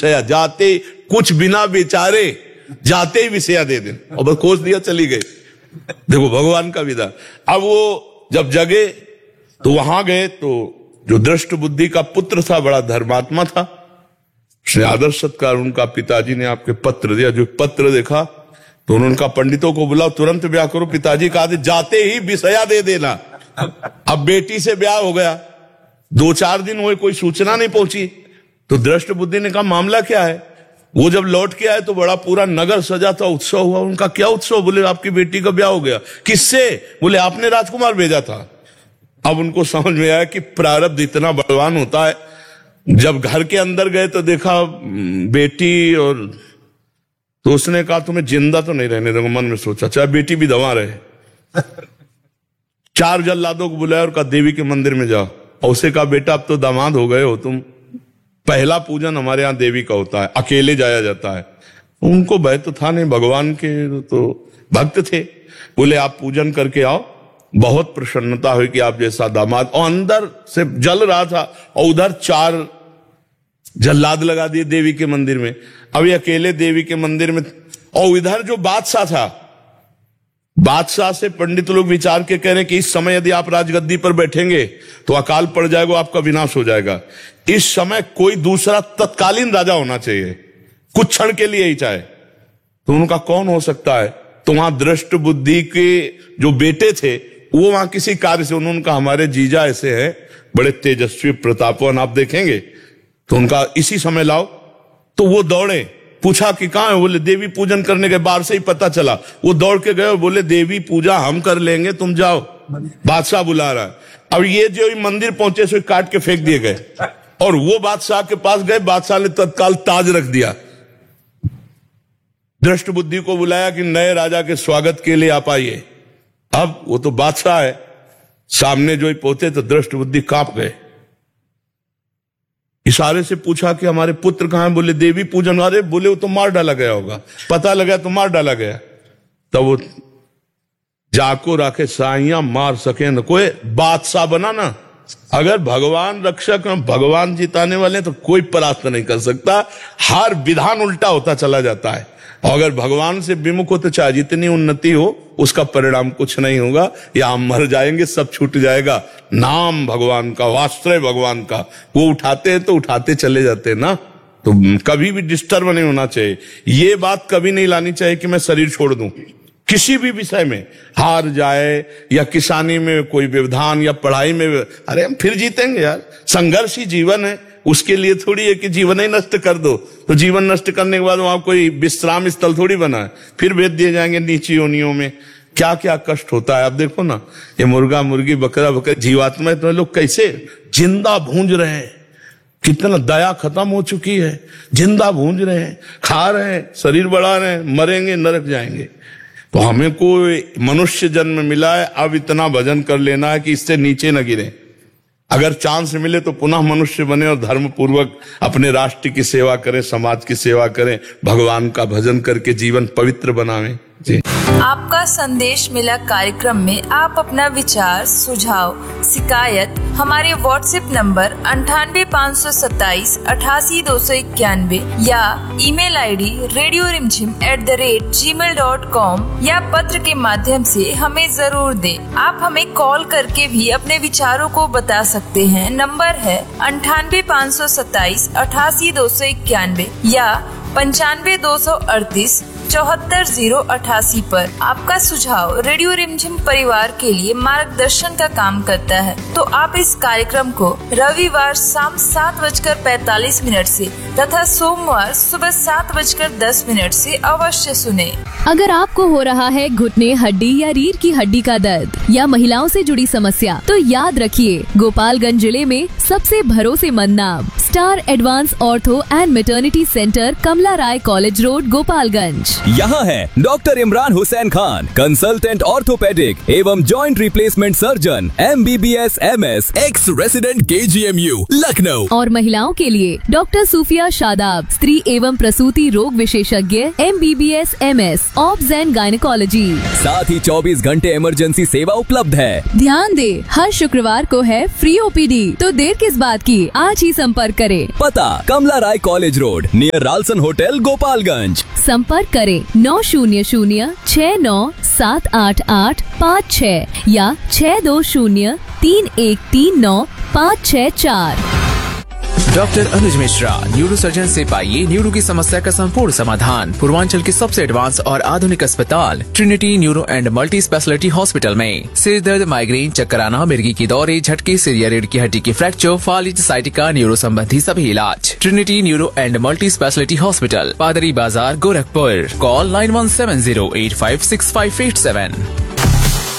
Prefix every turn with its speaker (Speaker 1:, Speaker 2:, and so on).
Speaker 1: विषया, जाते कुछ बिना विचारे जाते ही विषया दे दें और बस खोज दिया चली गई। देखो भगवान का विधान। अब वो जब जगे तो वहां गए तो जो दृष्ट बुद्धि का पुत्र था, बड़ा धर्मात्मा था, उसने आदर सत्कार, उनका पिताजी ने आपके पत्र दिया। जो पत्र देखा तो उन्होंने कहा पंडितों को बुलाओ, तुरंत ब्याह करो। पिताजी का आदेश, जाते ही विषया दे देना। अब बेटी से ब्याह हो गया, 2-4 दिन हुए, कोई सूचना नहीं पहुंची। तो दृष्ट बुद्धि ने कहा मामला क्या है। वो जब लौट के आए तो बड़ा पूरा नगर सजा था, उत्सव हुआ। उनका क्या उत्सव? बोले आपकी बेटी का ब्याह हो गया। किससे? बोले आपने राजकुमार भेजा था। अब उनको समझ में आया कि प्रारब्ध इतना बलवान होता है। जब घर के अंदर गए तो देखा बेटी, और तो उसने कहा तुम्हें जिंदा तो नहीं रहने दूंगा। मन में सोचा चाहे बेटी भी दवा रहे। 4 जल्लादों को बुलाया और कहा देवी के मंदिर में जाओ। और उसे कहा बेटा अब तो दामाद हो गए हो तुम, पहला पूजन हमारे यहाँ देवी का होता है, अकेले जाया जाता है। उनको भय तो था नहीं, भगवान के तो भक्त थे। बोले आप पूजन करके आओ, बहुत प्रसन्नता हुई कि आप जैसा दामाद। और अंदर से जल रहा था और उधर 4 जल्लाद लगा दिए देवी के मंदिर में। अभी अकेले देवी के मंदिर में, और इधर जो बादशाह था, बादशाह से पंडित लोग विचार के कह रहे हैं कि इस समय यदि आप राजगद्दी पर बैठेंगे तो अकाल पड़ जाएगा, आपका विनाश हो जाएगा। इस समय कोई दूसरा तत्कालीन राजा होना चाहिए, कुछ क्षण के लिए ही चाहे। तो उनका कौन हो सकता है? तो वहां दृष्ट बुद्धि के जो बेटे थे वो वहां किसी कार्य से, उन्होंने कहा हमारे जीजा ऐसे हैं, बड़े तेजस्वी प्रतापवान, आप देखेंगे। तो उनका इसी समय लाओ। तो वो दौड़े, पूछा कि कहां है? बोले देवी पूजन करने के, बाहर से ही पता चला। वो दौड़ के गए और बोले देवी पूजा हम कर लेंगे, तुम जाओ, बादशाह बुला रहा है। अब ये जो मंदिर पहुंचे सो काट के फेंक दिए गए। और वो बादशाह के पास गए, बादशाह ने तत्काल ताज रख दिया। दृष्ट बुद्धि को बुलाया कि नए राजा के स्वागत के लिए आप आइए। अब वो तो बादशाह है, सामने जो ही पहुंचे तो दृष्ट बुद्धि कांप गए। इशारे से पूछा कि हमारे पुत्र कहां है? बोले देवी पूजन। अरे बोले वो तो मार डाला गया होगा। पता लगा तो मार डाला गया। तब वो जाको राखे साइया मार सके न कोई, बादशाह बना ना। अगर भगवान रक्षक, भगवान जिताने वाले तो कोई परास्त नहीं कर सकता। हर विधान उल्टा होता चला जाता है। और अगर भगवान से विमुख हो तो चाहे जितनी उन्नति हो, उसका परिणाम कुछ नहीं होगा। या हम मर जाएंगे, सब छूट जाएगा। नाम भगवान का, आश्रय भगवान का, वो उठाते हैं तो उठाते चले जाते हैं ना। तो कभी भी डिस्टर्ब नहीं होना चाहिए। ये बात कभी नहीं लानी चाहिए कि मैं शरीर छोड़ दूं किसी भी विषय में, हार जाए या किसानी में कोई व्यवधान या पढ़ाई में। अरे हम फिर जीतेंगे यार, संघर्ष ही जीवन है। उसके लिए थोड़ी है कि जीवन ही नष्ट कर दो। तो जीवन नष्ट करने के बाद वहां कोई विश्राम स्थल थोड़ी बना है, फिर भेज दिए जाएंगे नीची योनियों में। क्या क्या कष्ट होता है। आप देखो ना, ये मुर्गा मुर्गी बकरा बकरा जीवात्मा, तो लोग कैसे जिंदा भूंज रहे हैं। कितना दया खत्म हो चुकी है, जिंदा भूंज रहे हैं, खा रहे हैं, शरीर बढ़ा रहे हैं, मरेंगे, नरक जाएंगे। तो हमें कोई मनुष्य जन्म मिला है, अब इतना भजन कर लेना है कि इससे नीचे न गिरे। अगर चांस मिले तो पुनः मनुष्य बने और धर्म पूर्वक अपने राष्ट्र की सेवा करें, समाज की सेवा करें, भगवान का भजन करके जीवन पवित्र बनावें। जी।
Speaker 2: आपका संदेश मिला कार्यक्रम में आप अपना विचार, सुझाव, शिकायत हमारे व्हाट्सएप नंबर 9857288291 या ईमेल आईडी radiorimjim@gmail.com या पत्र के माध्यम से हमें जरूर दें। आप हमें कॉल करके भी अपने विचारों को बता सकते हैं। नंबर है 9857288291 या 9528344088 पर। आपका सुझाव रेडियो रिमझिम परिवार के लिए मार्गदर्शन का काम करता है। तो आप इस कार्यक्रम को रविवार शाम 7:45 से तथा सोमवार सुबह 7:10 से अवश्य सुने।
Speaker 3: अगर आपको हो रहा है घुटने, हड्डी या रीढ़ की हड्डी का दर्द या महिलाओं से जुड़ी समस्या, तो याद रखिए गोपालगंज जिले में सबसे भरोसेमंद नाम star advance ortho and maternity centre, Kamala Rai college road, Gopalganj.
Speaker 4: यहाँ है doctor Imran Hussain Khan, consultant orthopaedic एवं joint replacement surgeon, MBBS MS, x resident KGMU Lucknow.
Speaker 3: और महिलाओं के लिए डॉक्टर सूफिया शादाब, स्त्री एवं प्रसूति रोग विशेषज्ञ, MBBS MS, obs and gynaecology.
Speaker 4: साथ ही 24 घंटे इमरजेंसी सेवा उपलब्ध है।
Speaker 3: ध्यान दे, हर शुक्रवार को है फ्री OPD, तो देर किस बात की, आज ही संपर्क करें।
Speaker 4: पता कमला राय college road, near राल्सन hotel, Gopalganj.
Speaker 3: संपर्क करें 900-69-788-56 या 620-3139-564।
Speaker 5: डॉक्टर अनुज मिश्रा, न्यूरो सर्जन से पाइए न्यूरो की समस्या का संपूर्ण समाधान पूर्वांचल के सबसे एडवांस और आधुनिक अस्पताल Trinity neuro and multi speciality hospital में। सिर दर्द, माइग्रेन, चक्कर आना, मिर्गी की दौरे, झटके, सिर या रीढ़ की हड्डी की फ्रैक्चर, फालिज, साइटिका, न्यूरो संबंधी सभी इलाज। Trinity neuro and multi speciality hospital, पादरी बाजार, गोरखपुर। कॉल 9170856587।